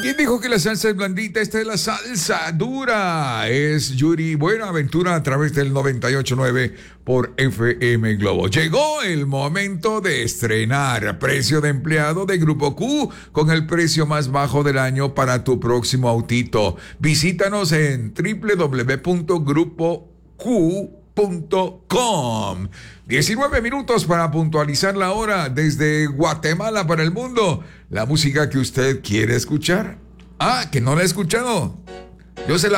¿Quién dijo que la salsa es blandita? Esta es la salsa dura. Es Yuri Buenaventura a través del 98.9 por FM Globo. Llegó el momento de estrenar precio de empleado de Grupo Q con el precio más bajo del año para tu próximo autito. Visítanos en www.grupoq.com. 19 minutos para puntualizar la hora desde Guatemala para el mundo. La música que usted quiere escuchar. Ah, que no la he escuchado. Yo se la